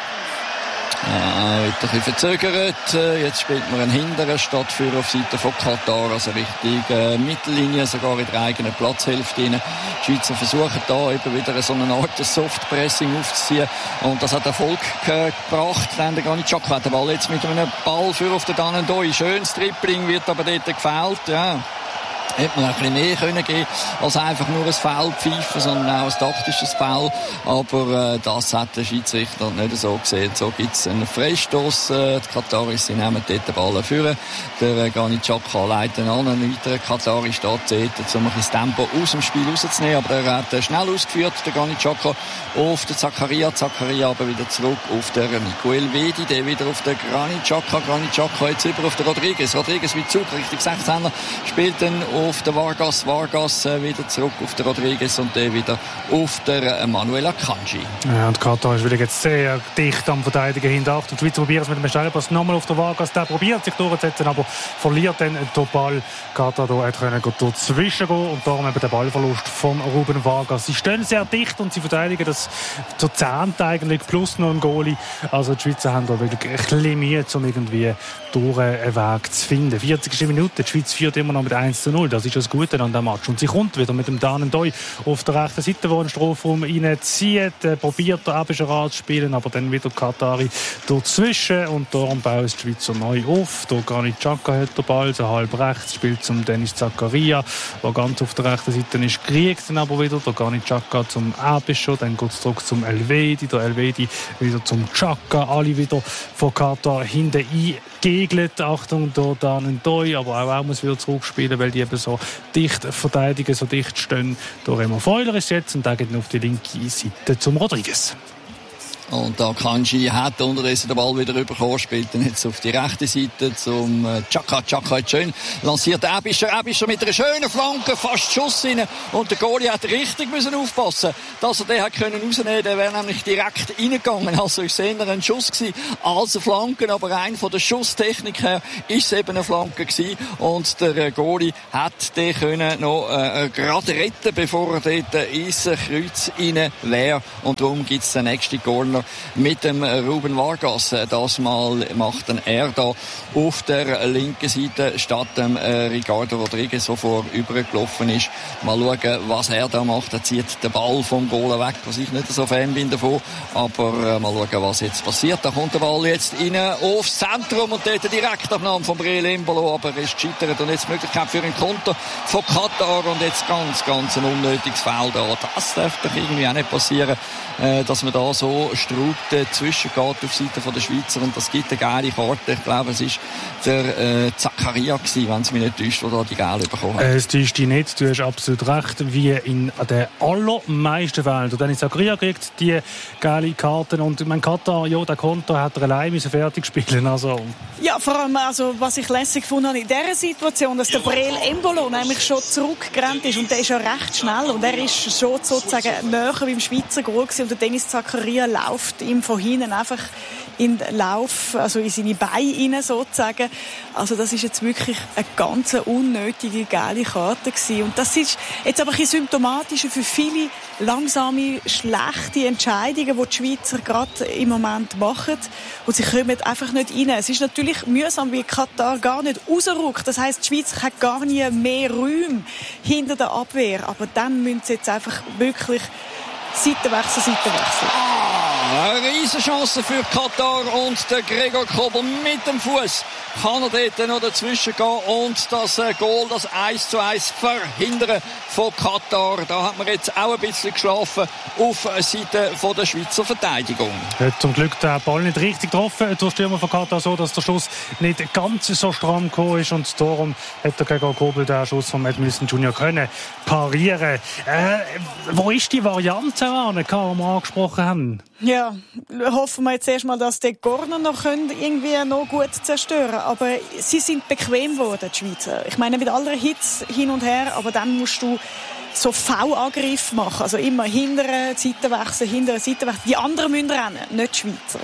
Ja, wird ein bisschen verzögert. Jetzt spielt man einen hinteren Stadtführer auf Seite von Katar, also Richtung Mittellinie, sogar in der eigenen Platzhälfte rein. Die Schweizer versuchen da eben wieder so eine Art Softpressing aufzuziehen und das hat Erfolg gebracht. Dann der Granit Xhaka hat den Ball jetzt mit einem Ball für auf den Danendoi. Schönes Tripling, wird aber dort gefällt. Ja. Hätte man ein bisschen mehr können geben als einfach nur ein Foul pfeifen, sondern auch ein taktisches Foul. Aber das hat der Schiedsrichter nicht so gesehen. So gibt es einen Freistoß. Die Kataris nehmen dort den Ball führen. Der Granit Xhaka leitet an. Ein weiterer Katari steht dort, um ein bisschen das Tempo aus dem Spiel rauszunehmen. Aber er hat schnell ausgeführt, der Granit Xhaka, auf den Zakaria. Zakaria aber wieder zurück auf den Nico Elvedi. Der wieder auf den Granit Xhaka. Granit Xhaka jetzt über auf den Rodriguez. Rodriguez mit Zug, richtig 16er, spielt dann auf den Vargas wieder zurück auf den Rodriguez und der wieder auf den Manuel Akanji. Ja, und Katar ist wieder jetzt sehr dicht am Verteidigen hinter. Und die Schweiz probiert es mit dem Steilpass nochmal auf den Vargas. Der probiert sich durchzusetzen, aber verliert dann den Ball. Katar konnte dazwischen gehen und darum eben der Ballverlust von Ruben Vargas. Sie stehen sehr dicht und sie verteidigen das zur 10. eigentlich, plus noch ein Goalie. Also die Schweizer haben da wirklich ein bisschen Mühe, um irgendwie durch einen Weg zu finden. 40. Minute, die Schweiz führt immer noch mit 1:0. Das ist das Gute an diesem Match. Und sie kommt wieder mit dem Dan N'Doye auf der rechten Seite, wo einen Strafraum reinzieht, probiert der Abischer anzuspielen, aber dann wieder Katari dazwischen und darum bauen die Schweizer neu auf. Der Granit Xhaka hat den Ball, so halb rechts, spielt zum Dennis Zakaria, der ganz auf der rechten Seite ist, kriegt dann aber wieder der Granit Xhaka zum Abischer, dann geht es zurück zum Elvedi, der Elvedi wieder zum Xhaka, alle wieder von Katar hinten eingegelt. Achtung, da Dan N'Doye, aber auch muss wieder zurückspielen, weil die eben so dicht verteidigen, so dicht stehen. Der Remo Freuler ist jetzt und der geht auf die linke Seite zum Rodriguez. Und da Kanji hat unterdessen den Ball wieder bekommen, spielt dann jetzt auf die rechte Seite zum Xhaka. Xhaka hat schön lanciert. Abischer mit einer schönen Flanke, fast Schuss rein. Und der Goalie hat richtig müssen aufpassen, dass er den hat können rausnehmen. Der wäre nämlich direkt reingegangen. Also ist es eher ein Schuss gewesen als eine Flanke. Aber rein von der Schusstechnik her ist es eben eine Flanke gewesen. Und der Goalie hat den können noch gerade retten, bevor er dort ins Kreuz rein wäre. Und darum gibt es den nächsten Corner mit dem Ruben Vargas. Das Mal macht dann er da auf der linken Seite statt dem Ricardo Rodriguez, der vorübergelaufen ist. Mal schauen, was er da macht. Er zieht den Ball vom Goal weg, was ich nicht so Fan bin davon. Aber mal schauen, was jetzt passiert. Da kommt der Ball jetzt rein aufs Zentrum und dort direkt Abnahme von Breel Embolo, aber er ist gescheitert. Und jetzt die Möglichkeit für ein Konter von Katar und jetzt ganz ein unnötiges Foul da. Das darf doch irgendwie auch nicht passieren, dass man da so straubt zwischengeht auf Seite der Schweizer und das gibt eine geile Karte. Ich glaube, es ist der Zakaria gewesen, wenn es mich nicht täuscht, der da die Gelbe bekommen hat. Es täuscht dich nicht, du hast absolut recht, wie in den allermeisten Fällen. Der Dennis Zakaria kriegt die geile Karten und mein Katar, ja, der Konter hat er allein fertig spielen. Also. Ja, vor allem, also, was ich lässig gefunden habe in dieser Situation, dass der Breel Embolo nämlich schon zurückgerannt ist und der ist ja recht schnell und er ist schon sozusagen näher beim Schweizer Goal gewesen und der Dennis Zakaria läuft ihm von hinten einfach in den Lauf, also in seine Beine rein sozusagen. Also das ist jetzt wirklich eine ganz unnötige, geile Karte gewesen. Und das ist jetzt aber ein bisschen symptomatisch für viele langsame, schlechte Entscheidungen, die die Schweizer gerade im Moment machen. Und sie kommen einfach nicht rein. Es ist natürlich mühsam, weil Katar gar nicht rausrückt. Das heisst, die Schweiz hat gar nie mehr Räume hinter der Abwehr. Aber dann müssen sie jetzt einfach wirklich Seitenwechsel. Eine Riesenchance für Katar und der Gregor Kobel mit dem Fuß kann er dort noch dazwischen gehen und das Goal, das 1:1 verhindern von Katar. Da hat man jetzt auch ein bisschen geschlafen auf Seite der Schweizer Verteidigung. Hat zum Glück den Ball nicht richtig getroffen. Der Stürmer von Katar so, dass der Schuss nicht ganz so stramm gekommen ist und darum hat der Gregor Kobel den Schuss von Edmilson Junior können parieren. Wo ist die Variante, die wir angesprochen haben? Ja, hoffen wir jetzt erstmal, dass die Corner noch irgendwie noch gut zerstören. Aber sie sind bequem geworden, die Schweizer. Ich meine, mit aller Hits hin und her, aber dann musst du so V-Angriff machen. Also immer hintere Seitenwechsel. Die anderen müssen rennen, nicht die Schweizer.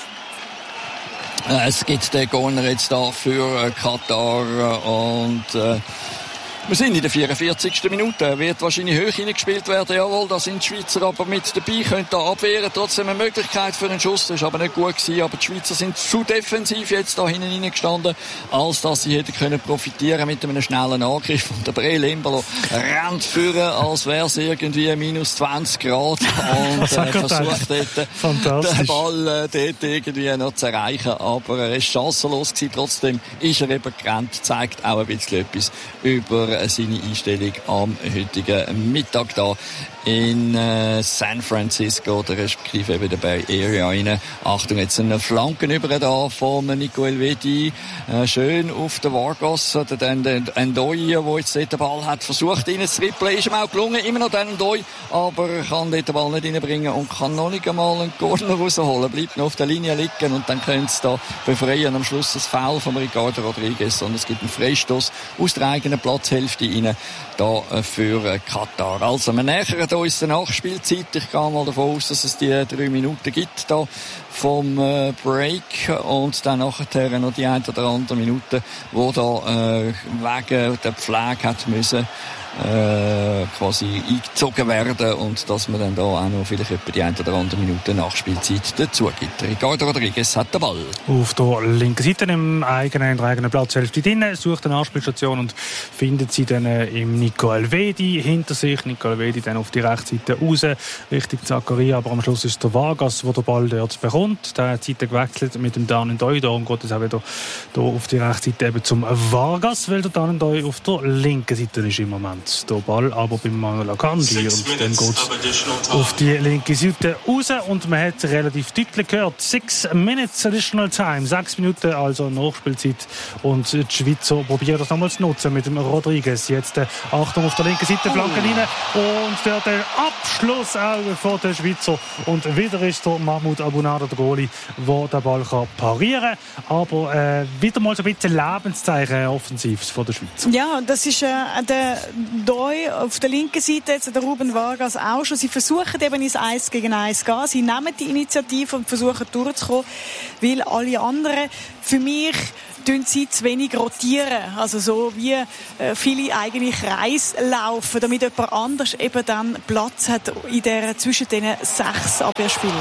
Es gibt den Corner jetzt da für Katar und wir sind in der 44. Minute. Wird wahrscheinlich hoch hineingespielt werden. Jawohl, da sind die Schweizer aber mit dabei, können da abwehren. Trotzdem eine Möglichkeit für einen Schuss. Das ist aber nicht gut gewesen. Aber die Schweizer sind zu defensiv jetzt da hinten reingestanden, als dass sie hätten können profitieren mit einem schnellen Angriff. Und der Breel Embolo rennt führen, als wäre es irgendwie minus 20 Grad. Und versucht dort den Ball dort irgendwie noch zu erreichen. Aber er ist chancenlos gewesen. Trotzdem ist er eben gerannt. Zeigt auch ein bisschen etwas über seine Einstellung am heutigen Mittag da in San Francisco, oder respektive eben der Bay Area rein. Achtung, jetzt eine Flanken über da von Nico Elvedi. Schön auf den Vargas. Der N'Doye, der jetzt dort den Ball hat, versucht rein zu trippeln. Ist ihm auch gelungen, immer noch der N'Doye, aber kann dort den Ball nicht reinbringen und kann noch nicht einmal einen Corner rausholen. Bleibt noch auf der Linie liegen und dann können sie da befreien. Am Schluss das Foul von Ricardo Rodriguez und es gibt einen Freistoß aus der eigenen Platzhälfte rein, da für Katar. Also, wir nähern uns der Nachspielzeit. Ich gehe mal davon aus, dass es die 3 Minuten gibt da vom Break und dann nachher noch die 1 oder andere Minute, wo da wegen der Pflege hat müssen quasi eingezogen werden und dass man dann da auch noch vielleicht etwa die 1 oder andere Minute Nachspielzeit dazu gibt. Ricardo Rodriguez hat den Ball. Auf der linken Seite im eigenen Platzhälfte drinnen, sucht eine Anspielstation und findet sie dann im Nico Elvedi hinter sich. Nico Elvedi dann auf die rechte Seite raus, Richtung Zakaria, aber am Schluss ist es der Vargas, der den Ball dort bekommt. Der hat die Seite gewechselt mit dem Dan Ndoye, darum geht es auch wieder hier auf die rechte Seite eben zum Vargas, weil der Dan Ndoye auf der linken Seite ist im Moment der Ball, aber beim Manuel Akanji, und dann geht es auf die linke Seite raus und man hat relativ deutlich gehört, 6 Minutes Additional Time, 6 Minuten also Nachspielzeit, und die Schweizer probieren das nochmal zu nutzen mit dem Rodriguez. Jetzt Achtung auf der linken Seite, Flanke rein und der Abschluss auch von der Schweizer, und wieder ist der Mahmoud Abunada der Goalie, der den Ball kann parieren kann, aber wieder mal so ein bisschen Lebenszeichen offensiv von der Schweiz. Ja, das ist der Ndoye auf der linken Seite, jetzt der Ruben Vargas auch schon. Sie versuchen eben ins 1 gegen 1 zu gehen. Sie nehmen die Initiative und versuchen durchzukommen, weil alle anderen, für mich, sie zu wenig rotieren. Also so wie viele eigentlich Kreis laufen, damit jemand anders eben dann Platz hat zwischen den 6 Abwehrspielern.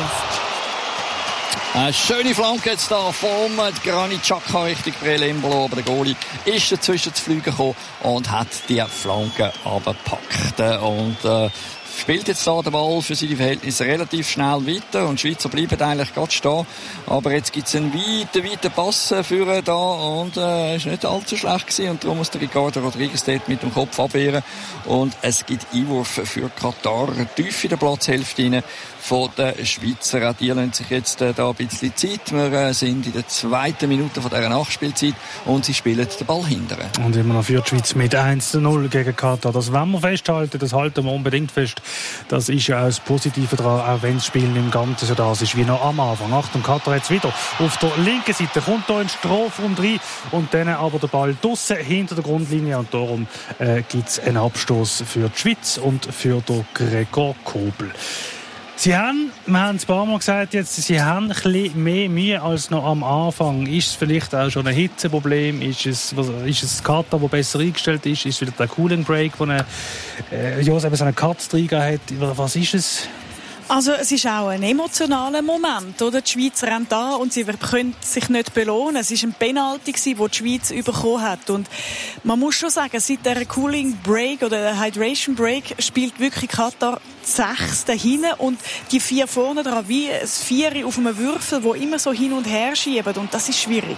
Eine schöne Flanke jetzt da vom Granit Xhaka Richtung Breel Embolo, aber der Goalie ist dazwischen zu fliegen gekommen und hat die Flanke runtergepackt. Und spielt jetzt da den Ball für seine Verhältnisse relativ schnell weiter und die Schweizer bleiben eigentlich gerade stehen. Aber jetzt gibt es einen weiten Pass für da und ist nicht allzu schlecht gewesen, und darum muss der Ricardo Rodriguez dort mit dem Kopf abwehren und es gibt Einwurf für Katar tief in der Platzhälfte rein von den Schweizer. Auch die lassen sich jetzt da ein bisschen Zeit. Wir sind in der 2. Minute von dieser Nachspielzeit und sie spielen den Ball hinten. Und immer noch führt die Schweiz mit 1:0 gegen Katar. Das wollen wir festhalten, das halten wir unbedingt fest. Das ist ja auch das Positive daran, auch wenn das Spiel im Ganzen so das ist wie noch am Anfang. Achtung, Katar jetzt wieder auf der linken Seite, kommt hier in den Strafraum rein und dann aber der Ball draussen hinter der Grundlinie, und darum gibt es einen Abstoß für die Schweiz und für den Gregor Kobel. Wir haben es ein paar Mal gesagt, sie haben ein bisschen mehr Mühe als noch am Anfang. Ist es vielleicht auch schon ein Hitzeproblem? Ist es Katar, der besser eingestellt ist? Ist es wieder der Cooling Break, wo so einen Katz-Träger hat? Was ist es? Also es ist auch ein emotionaler Moment, oder? Die Schweizer haben da und sie können sich nicht belohnen. Es war ein Penalty, den die Schweiz bekommen hat. Und man muss schon sagen, seit der Cooling Break oder der Hydration Break spielt wirklich Katar 6 da hinten und die 4 vorne dran, wie ein 4 auf einem Würfel, wo immer so hin und her schieben. Und das ist schwierig.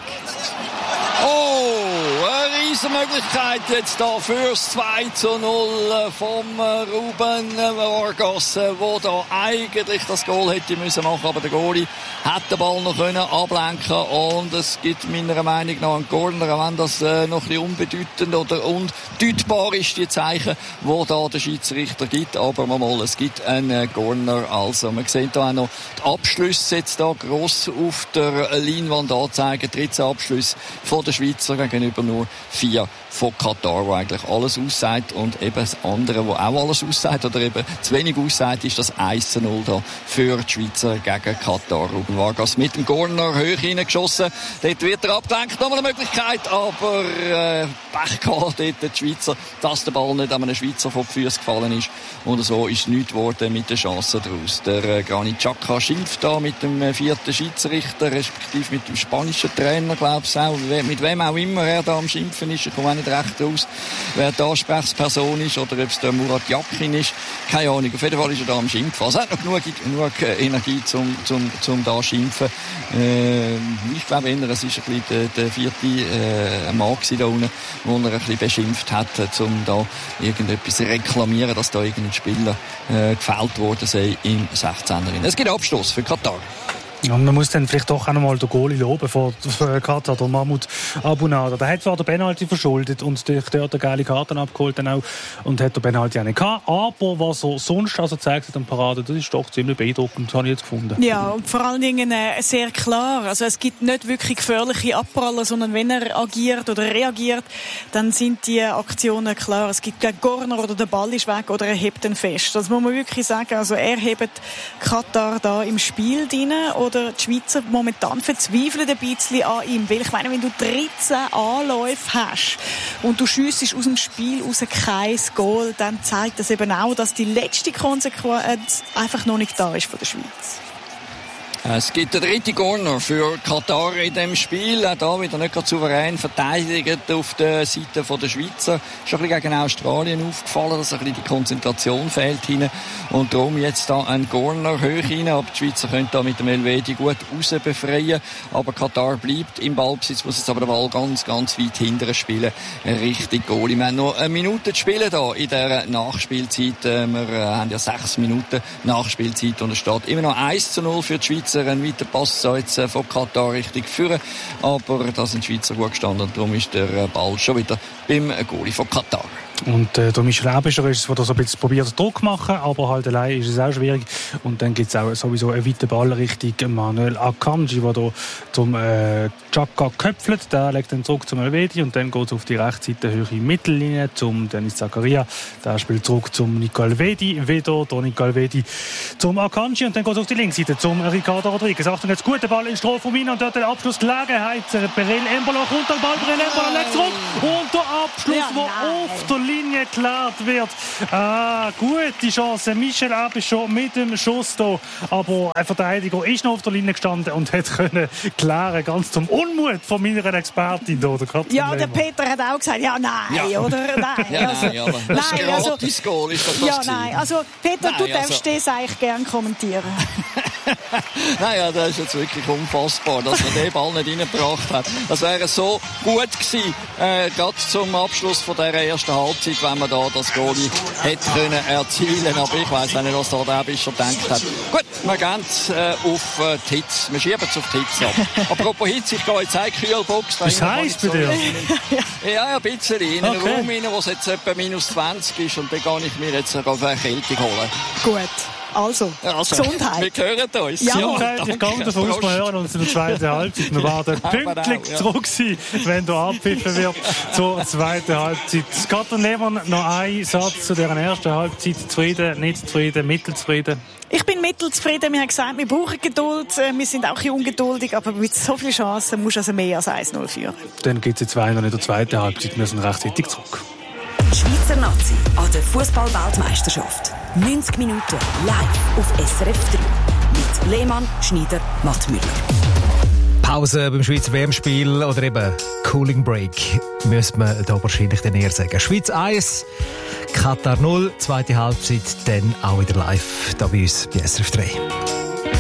Oh, eine Riesenmöglichkeit jetzt da fürs 2:0 vom Ruben Vargas, wo da eigentlich das Goal hätte müssen machen, aber der Goalie hat den Ball noch können ablenken und es gibt meiner Meinung nach einen Corner, auch wenn das noch ein bisschen unbedeutend oder undeutbar ist, die Zeichen, die da der Schiedsrichter gibt, aber es gibt einen Corner, also man sieht da auch noch die Abschlüsse jetzt da gross auf der Leinwand anzeigen, 13 Abschlüsse von der Schweizer gegenüber nur 4 von Katar, wo eigentlich alles aussagt, und eben das andere, wo auch alles aussagt oder eben zu wenig aussagt, ist das 1:0 da für die Schweizer gegen Katar. Ruben Vargas mit dem Corner hoch hineingeschossen, dort wird er abgelenkt, nochmal eine Möglichkeit, aber Pech gehabt dort die Schweizer, dass der Ball nicht an einem Schweizer vor die Füße gefallen ist, und so ist nichts geworden mit den Chancen daraus. Der Granit Xhaka schimpft da mit dem 4. Schiedsrichter, respektive mit dem spanischen Trainer, glaube ich auch, mit wem auch immer er da am Schimpfen ist. Ich komme auch nicht recht raus, wer die Ansprechperson ist oder ob es der Murat Yakin ist. Keine Ahnung. Auf jeden Fall ist er da am Schimpfen. Also er hat noch genug Energie zum da schimpfen. Ich glaube eher, es ist ein bisschen der 4. Mann da unten, wo er ein bisschen beschimpft hat, um da irgendetwas zu reklamieren, dass da irgendein Spieler gefällt worden sei im 16er. Es gibt Abstoß für Katar. Ja, man muss dann vielleicht doch auch noch mal den Goalie loben von Katar, der Mahmoud Abunada. Der hat zwar den Penalty verschuldet und durch dort eine geile Karten abgeholt dann auch und hat den Penalty auch nicht gehabt, aber was er sonst also zeigt hat an Parade, das ist doch ziemlich beeindruckend, habe ich jetzt gefunden. Ja, und vor allen Dingen sehr klar. Also es gibt nicht wirklich gefährliche Abpraller, sondern wenn er agiert oder reagiert, dann sind die Aktionen klar. Es gibt keinen Corner oder der Ball ist weg oder er hebt ihn fest. Das muss man wirklich sagen. Also er hebt Katar da im Spiel drin. oder die Schweizer momentan verzweifeln ein bisschen an ihm. Weil ich meine, wenn du 13 Anläufe hast und du schiessest aus dem Spiel raus kein Goal, dann zeigt das eben auch, dass die letzte Konsequenz einfach noch nicht da ist von der Schweiz. Es gibt den dritten Corner für Katar in diesem Spiel. Auch da wieder nicht gerade souverän verteidigt auf der Seite der Schweizer. Ist ein bisschen gegen Australien aufgefallen, dass ein bisschen die Konzentration fehlt hinten. Und darum jetzt da ein Corner hoch rein. Aber die Schweizer können da mit dem Elvedi gut raus befreien. Aber Katar bleibt im Ballbesitz, muss jetzt aber den Ball ganz, ganz weit hinterher spielen. Richtig Goal. Wir haben noch eine Minute zu spielen da in dieser Nachspielzeit. Wir haben ja 6 Minuten Nachspielzeit und es steht immer noch 1:0 für die Schweiz. Ein weiter Pass jetzt von Katar richtig führen. Aber da sind die Schweizer gut gestanden und darum ist der Ball schon wieder beim Goalie von Katar. Und der Michel Aebischer ist es, der so ein bisschen probiert, Druck zu machen, aber halt allein ist es auch schwierig. Und dann gibt es auch sowieso einen weiten Ball Richtung Manuel Akanji, der hier zum Xhaka köpfelt. Der legt dann zurück zum Elvedi und dann geht es auf die Rechtsseite höhere Mittellinie zum Dennis Zakaria. Der spielt zurück zum Nico Elvedi. Wieder der Nico Elvedi zum Akanji und dann geht es auf die Linksseite zum Ricardo Rodriguez. Achtung, jetzt guter Ball in Strafraum rein und dort der Abschlussgelegenheit. Beryl Embolo kommt der Ball, Beryl Embolo legt zurück und der Abschluss, der auf der Linie geklärt wird. Gute Chance. Michel Aebischer mit dem Schuss hier. Aber ein Verteidiger ist noch auf der Linie gestanden und hat können klären, ganz zum Unmut von meiner Expertin hier, der Katrin Ja, der Peter hat auch gesagt, ja, nein, ja. Oder? Nein. Ja, also, nein, aber das ist ein Gratis-Goal, ist das ja, nein. Also, Peter, nein, du darfst das eigentlich gerne kommentieren. Naja, das ist jetzt wirklich unfassbar, dass man den Ball nicht reingebracht hat. Das wäre so gut gewesen, gerade zum Abschluss von dieser ersten Halbzeit, wenn man da das Goal hätte können erzielen. Aber ich weiss auch nicht, was da der Aebischer gedacht hat. Gut, wir gehen auf die Hitze. Wir schieben es auf die Hitze ab. Apropos Hitze, ich gehe jetzt eine Kühlbox. Was heisst bei dir? Ja, ein bisschen. In einen Raum rein, wo es jetzt etwa -20 ist. Und dann gehe ich mir jetzt eine Erkältung holen. Gut. Also, Gesundheit. Wir hören uns. Ja, ich gehe davon aus, wir hören uns in der zweiten Halbzeit. Wir werden pünktlich zurück sein, wenn da abgepfiffen wird zur zweiten Halbzeit. Katrin Lehmann, noch ein Satz zu dieser ersten Halbzeit. Zufrieden, nicht zufrieden, mittelzufrieden? Ich bin mittelzufrieden. Wir haben gesagt, wir brauchen Geduld. Wir sind auch ein bisschen ungeduldig, aber mit so vielen Chancen muss also mehr als 1:0 führen. Dann gibt es jetzt noch in der zweiten Halbzeit. Wir sind rechtzeitig zurück. Die Schweizer Nazi an der Fußball-Weltmeisterschaft. 90 Minuten live auf SRF 3. Mit Lehmann, Schneider, Matt Müller. Pause beim Schweizer WM-Spiel oder eben Cooling Break, müsste man da wahrscheinlich dann eher sagen. Schweiz 1, Katar 0, zweite Halbzeit, dann auch wieder live da bei uns bei SRF 3.